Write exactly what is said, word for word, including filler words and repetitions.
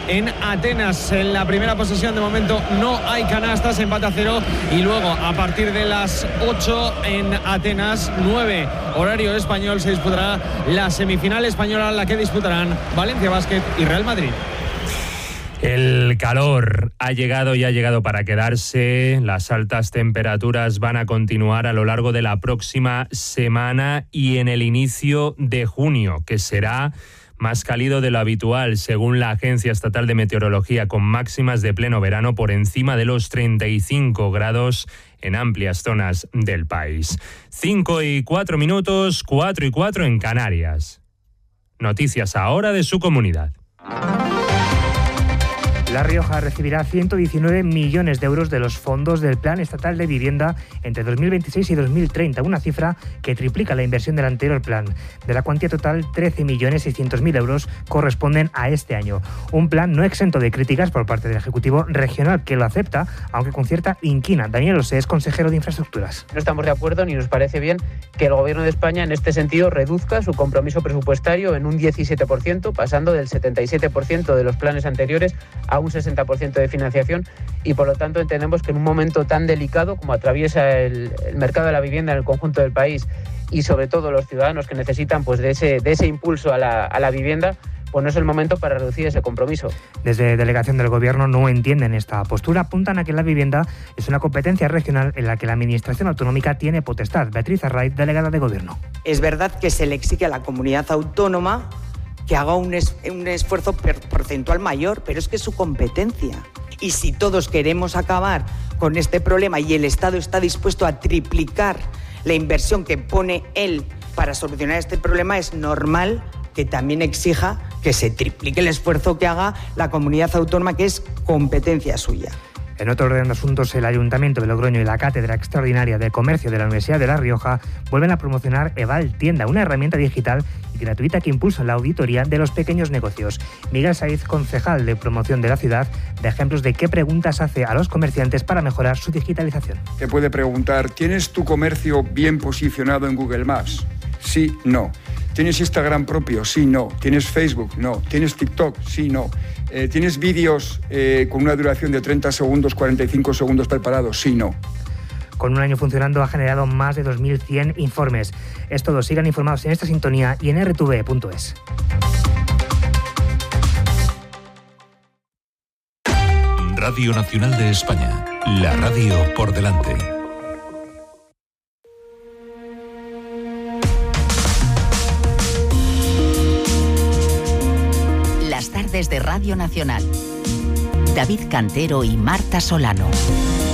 en Atenas. En la primera posesión de momento no hay canastas, empate a cero, y luego a partir de las ocho en Atenas, nueve horario español, se disputará la semifinal española, la que disputarán Valencia Basket y Real Madrid. El calor ha llegado y ha llegado para quedarse. Las altas temperaturas van a continuar a lo largo de la próxima semana y en el inicio de junio, que será más cálido de lo habitual, según la Agencia Estatal de Meteorología, con máximas de pleno verano por encima de los treinta y cinco grados en amplias zonas del país. Cinco y cuatro minutos, cuatro y cuatro en Canarias. Noticias ahora de su comunidad. La Rioja recibirá ciento diecinueve millones de euros de los fondos del Plan Estatal de Vivienda entre dos mil veintiséis y dos mil treinta, una cifra que triplica la inversión del anterior plan. De la cuantía total, trece millones seiscientos mil euros corresponden a este año. Un plan no exento de críticas por parte del Ejecutivo Regional, que lo acepta, aunque con cierta inquina. Daniel Osé es consejero de Infraestructuras. No estamos de acuerdo ni nos parece bien que el Gobierno de España en este sentido reduzca su compromiso presupuestario en un diecisiete por ciento, pasando del setenta y siete por ciento de los planes anteriores a un sesenta por ciento de financiación, y por lo tanto entendemos que en un momento tan delicado como atraviesa el, el mercado de la vivienda en el conjunto del país, y sobre todo los ciudadanos que necesitan pues de ese, de ese impulso a la, a la vivienda, pues no es el momento para reducir ese compromiso. Desde delegación del Gobierno no entienden esta postura, apuntan a que la vivienda es una competencia regional en la que la Administración autonómica tiene potestad. Beatriz Arraiz, delegada de Gobierno. Es verdad que se le exige a la comunidad autónoma que haga un, es, un esfuerzo porcentual mayor, pero es que es su competencia. Y si todos queremos acabar con este problema y el Estado está dispuesto a triplicar la inversión que pone él para solucionar este problema, es normal que también exija que se triplique el esfuerzo que haga la comunidad autónoma, que es competencia suya. En otro orden de asuntos, el Ayuntamiento de Logroño y la Cátedra Extraordinaria de Comercio de la Universidad de La Rioja vuelven a promocionar Eval Tienda, una herramienta digital y gratuita que impulsa la auditoría de los pequeños negocios. Miguel Saiz, concejal de promoción de la ciudad, da ejemplos de qué preguntas hace a los comerciantes para mejorar su digitalización. Te puede preguntar, ¿tienes tu comercio bien posicionado en Google Maps? Sí, no. ¿Tienes Instagram propio? Sí, no. ¿Tienes Facebook? No. ¿Tienes TikTok? Sí, no. Eh, ¿Tienes vídeos eh, con una duración de treinta segundos, cuarenta y cinco segundos preparados? Sí, no. Con un año funcionando ha generado más de dos mil cien informes. Es todo. Sigan informados en esta sintonía y en erre te ve punto es. Radio Nacional de España. La radio por delante. Las tardes de Radio Nacional. David Cantero y Marta Solano.